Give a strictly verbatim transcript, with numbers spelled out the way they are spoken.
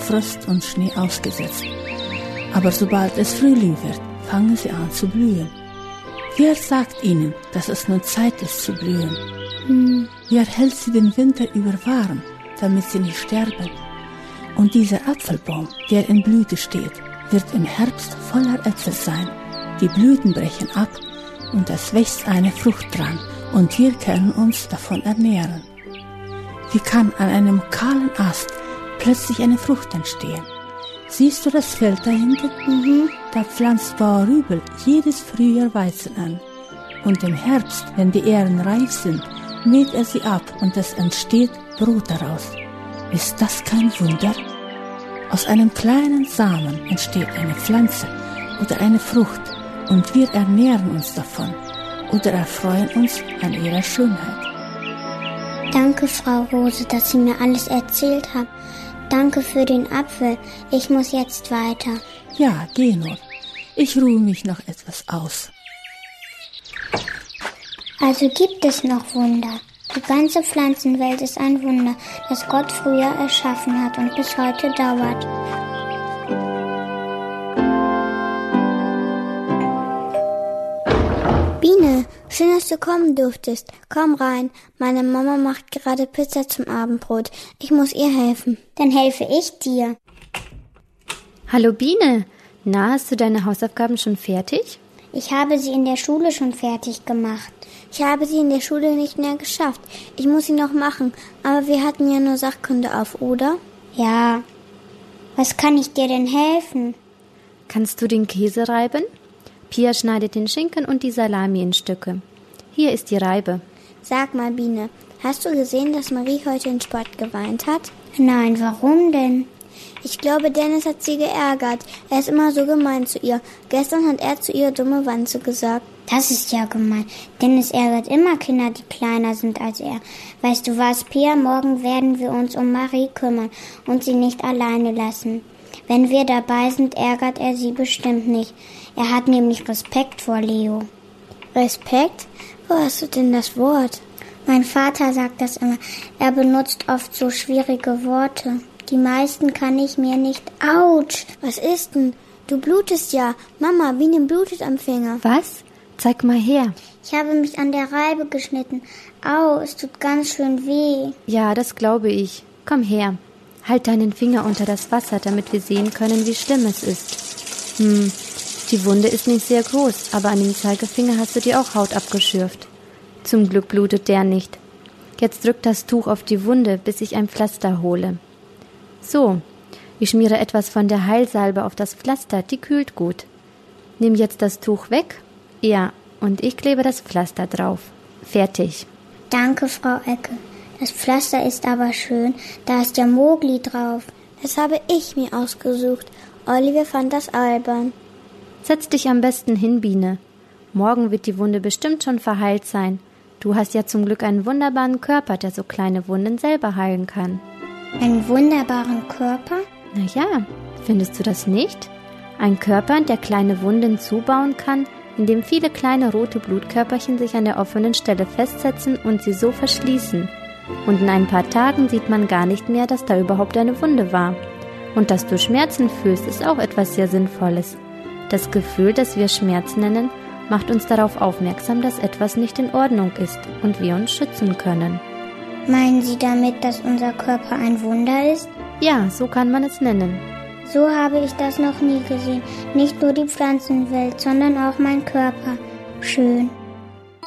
Frost und Schnee ausgesetzt. Aber sobald es Frühling wird, fangen sie an zu blühen. Wer sagt ihnen, dass es nun Zeit ist zu blühen? Hm. Wer hält sie den Winter über warm, damit sie nicht sterben? Und dieser Apfelbaum, der in Blüte steht, wird im Herbst voller Äpfel sein. Die Blüten brechen ab und es wächst eine Frucht dran und wir können uns davon ernähren. Wie kann an einem kahlen Ast plötzlich eine Frucht entstehen? Siehst du das Feld da hinten? Mhm. Da pflanzt Bauer Rübel jedes Frühjahr Weizen an. Und im Herbst, wenn die Ähren reif sind, mäht er sie ab und es entsteht Brot daraus. Ist das kein Wunder? Aus einem kleinen Samen entsteht eine Pflanze oder eine Frucht und wir ernähren uns davon oder erfreuen uns an ihrer Schönheit. Danke, Frau Rose, dass Sie mir alles erzählt haben. Danke für den Apfel. Ich muss jetzt weiter. Ja, geh nur. Ich ruhe mich noch etwas aus. Also gibt es noch Wunder. Die ganze Pflanzenwelt ist ein Wunder, das Gott früher erschaffen hat und bis heute dauert. Biene, schön, dass du kommen durftest. Komm rein. Meine Mama macht gerade Pizza zum Abendbrot. Ich muss ihr helfen. Dann helfe ich dir. Hallo Biene. Na, hast du deine Hausaufgaben schon fertig? Ich habe sie in der Schule schon fertig gemacht. Ich habe sie in der Schule nicht mehr geschafft. Ich muss sie noch machen. Aber wir hatten ja nur Sachkunde auf, oder? Ja. Was kann ich dir denn helfen? Kannst du den Käse reiben? Pia schneidet den Schinken und die Salami in Stücke. Hier ist die Reibe. Sag mal, Biene, hast du gesehen, dass Marie heute in Sport geweint hat? Nein, warum denn? Ich glaube, Dennis hat sie geärgert. Er ist immer so gemein zu ihr. Gestern hat er zu ihr dumme Wanze gesagt. Das ist ja gemein. Dennis ärgert immer Kinder, die kleiner sind als er. Weißt du was, Pia? Morgen werden wir uns um Marie kümmern und sie nicht alleine lassen. Wenn wir dabei sind, ärgert er sie bestimmt nicht. Er hat nämlich Respekt vor Leo. Respekt? Wo hast du denn das Wort? Mein Vater sagt das immer. Er benutzt oft so schwierige Worte. Die meisten kann ich mir nicht. Autsch! Was ist denn? Du blutest ja. Mama, Biene blutet am Finger. Was? Zeig mal her. Ich habe mich an der Reibe geschnitten. Au, es tut ganz schön weh. Ja, das glaube ich. Komm her. Halt deinen Finger unter das Wasser, damit wir sehen können, wie schlimm es ist. Hm, die Wunde ist nicht sehr groß, aber an dem Zeigefinger hast du dir auch Haut abgeschürft. Zum Glück blutet der nicht. Jetzt drück das Tuch auf die Wunde, bis ich ein Pflaster hole. So, ich schmiere etwas von der Heilsalbe auf das Pflaster, die kühlt gut. Nimm jetzt das Tuch weg. Ja, und ich klebe das Pflaster drauf. Fertig. Danke, Frau Ecke. Das Pflaster ist aber schön. Da ist ja Mogli drauf. Das habe ich mir ausgesucht. Oliver fand das albern. Setz dich am besten hin, Biene. Morgen wird die Wunde bestimmt schon verheilt sein. Du hast ja zum Glück einen wunderbaren Körper, der so kleine Wunden selber heilen kann. Einen wunderbaren Körper? Na ja, findest du das nicht? Ein Körper, der kleine Wunden zubauen kann, in dem viele kleine rote Blutkörperchen sich an der offenen Stelle festsetzen und sie so verschließen. Und in ein paar Tagen sieht man gar nicht mehr, dass da überhaupt eine Wunde war. Und dass du Schmerzen fühlst, ist auch etwas sehr Sinnvolles. Das Gefühl, das wir Schmerz nennen, macht uns darauf aufmerksam, dass etwas nicht in Ordnung ist und wir uns schützen können. Meinen Sie damit, dass unser Körper ein Wunder ist? Ja, so kann man es nennen. So habe ich das noch nie gesehen. Nicht nur die Pflanzenwelt, sondern auch mein Körper. Schön.